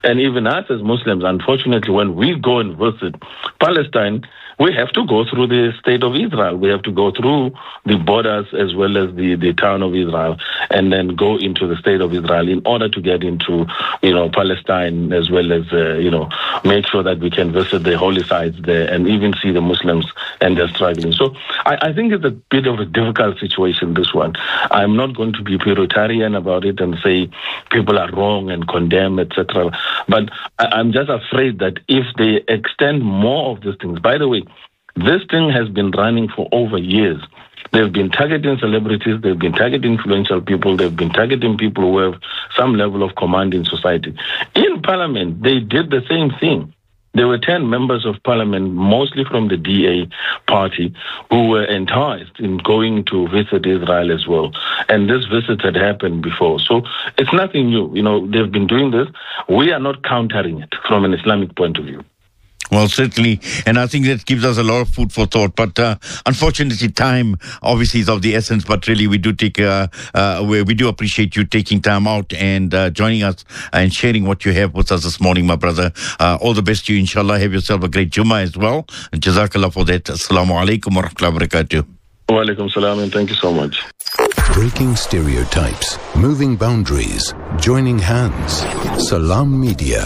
And even us as Muslims, unfortunately, when we go and visit Palestine, we have to go through the state of Israel. We have to go through the borders as well as the town of Israel, and then go into the state of Israel in order to get into, Palestine, as well as, make sure that we can visit the holy sites there and even see the Muslims and their struggling. So I think it's a bit of a difficult situation, this one. I'm not going to be Puritan about it and say people are wrong and condemn, etc. But I'm just afraid that if they extend more of these things, by the way, this thing has been running for over years. They've been targeting celebrities, they've been targeting influential people, they've been targeting people who have some level of command in society. In Parliament, they did the same thing. There were 10 members of Parliament, mostly from the DA party, who were enticed in going to visit Israel as well. And this visit had happened before. So it's nothing new. They've been doing this. We are not countering it from an Islamic point of view. Well, certainly, and I think that gives us a lot of food for thought. But unfortunately, time obviously is of the essence. But really, we do we do appreciate you taking time out and joining us and sharing what you have with us this morning, my brother. All the best to you, inshallah. Have yourself a great Jummah as well. And Jazakallah for that. Assalamu alaikum wa rahmatullahi wa barakatuh. Wa alaikum salam, and thank you so much. Breaking stereotypes, moving boundaries, joining hands. Salam Media.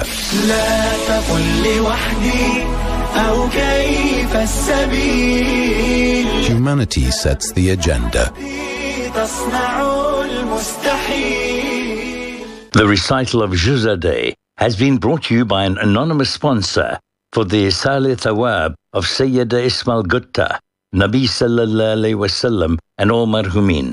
Humanity sets the agenda. The recital of Juzadeh has been brought to you by an anonymous sponsor for the Salih Thawab of Sayyida Ismail Gutta, Nabi Sallallahu Alaihi Wasallam, and all marhumin.